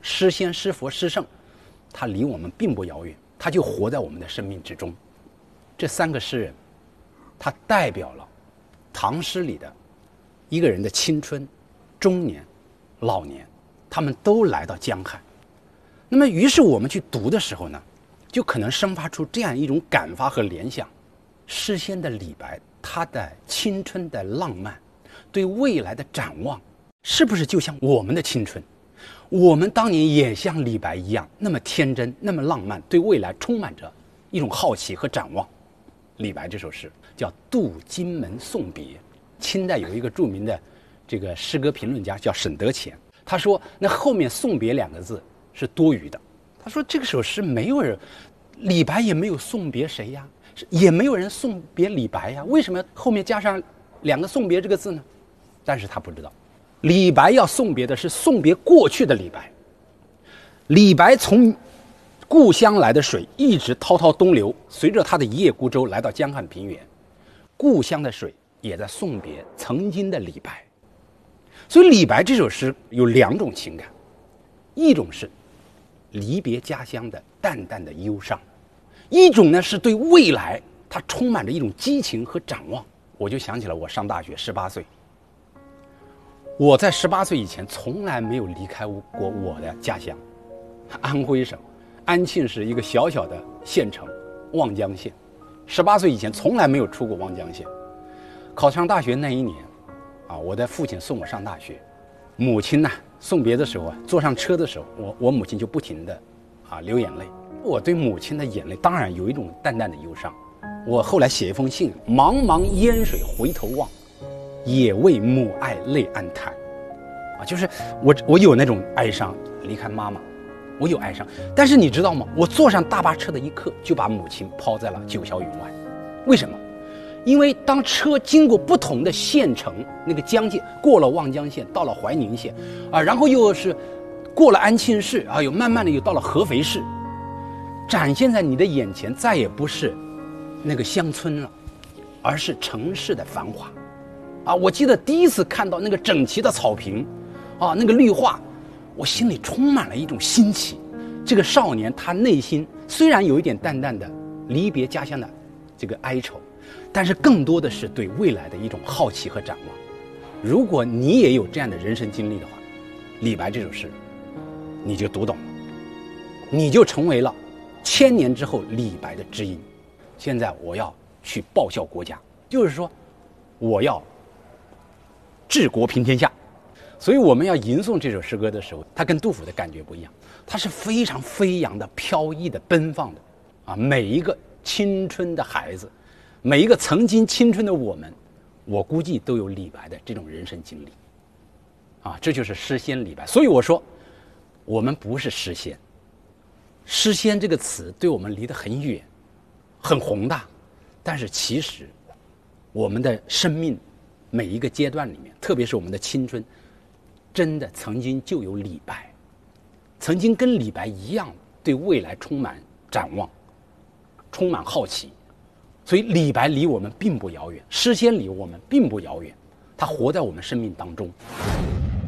诗仙、诗佛、诗圣，他离我们并不遥远，他就活在我们的生命之中。这3个诗人，他代表了唐诗里的一个人的青春、中年、老年，他们都来到江汉。那么于是我们去读的时候呢，就可能生发出这样一种感发和联想：诗仙的李白，他的青春的浪漫，对未来的展望，是不是就像我们的青春？我们当年也像李白一样，那么天真，那么浪漫，对未来充满着一种好奇和展望。李白这首诗叫《渡荆门送别》，清代有一个著名的这个诗歌评论家叫沈德潜，他说那后面送别2个字是多余的。他说这首诗没有人，李白也没有送别谁呀，也没有人送别李白呀，为什么后面加上2个送别这个字呢？但是他不知道，李白要送别的是送别过去的李白。李白从故乡来的水一直滔滔东流，随着他的一叶孤舟来到江汉平原，故乡的水也在送别曾经的李白。所以李白这首诗有2种情感，一种是离别家乡的淡淡的忧伤，一种呢是对未来他充满着一种激情和展望。我就想起了我上大学18岁，我在18岁以前从来没有离开过我的家乡，安徽省安庆市一个小小的县城望江县。18岁以前从来没有出过望江县。考上大学那一年我的父亲送我上大学，母亲呢送别的时候坐上车的时候，我母亲就不停的流眼泪。我对母亲的眼泪当然有一种淡淡的忧伤。我后来写一封信：茫茫烟水回头望，也为母爱泪暗弹。就是我有那种哀伤，离开妈妈，我有哀伤。但是你知道吗？我坐上大巴车的一刻，就把母亲抛在了九霄云外。为什么？因为当车经过不同的县城，那个疆界，过了望江县，到了怀宁县，然后又是过了安庆市，又慢慢的又到了合肥市，展现在你的眼前，再也不是那个乡村了，而是城市的繁华。我记得第一次看到那个整齐的草坪，那个绿化，我心里充满了一种新奇。这个少年他内心虽然有一点淡淡的离别家乡的这个哀愁，但是更多的是对未来的一种好奇和展望。如果你也有这样的人生经历的话，李白这首诗你就读懂了，你就成为了1000年之后李白的知音。现在我要去报效国家，就是说我要治国平天下。所以我们要吟诵这首诗歌的时候，它跟杜甫的感觉不一样，它是非常飞扬的、飘逸的、奔放的。每一个青春的孩子，每一个曾经青春的我们，我估计都有李白的这种人生经历。这就是诗仙李白。所以我说，我们不是诗仙。诗仙这个词对我们离得很远，很宏大，但是其实我们的生命每一个阶段里面，特别是我们的青春，真的曾经就有李白，曾经跟李白一样对未来充满展望，充满好奇。所以李白离我们并不遥远，诗仙离我们并不遥远，他活在我们生命当中。